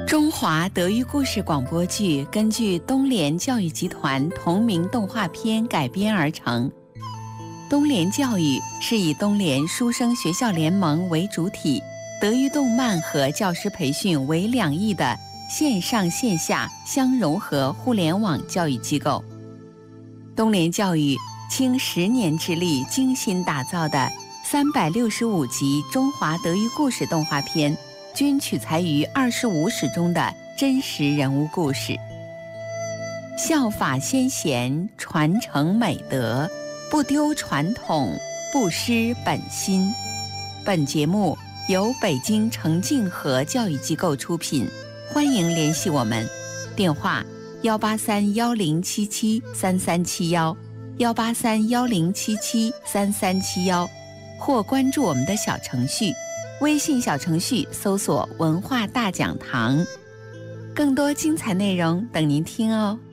中华德育故事广播剧根据东联教育集团同名动画片改编而成。东联教育是以东联书生学校联盟为主体，德育动漫和教师培训为两翼的线上线下相融合互联网教育机构。东联教育倾10年之力精心打造的365集中华德育故事动画片，均取材于25史中的真实人物故事，效法先贤，传承美德，不丢传统，不失本心。本节目由北京程静和教育机构出品，欢迎联系我们，电话18310773371，18310773371，或关注我们的小程序，微信小程序搜索文化大讲堂，更多精彩内容等您听哦。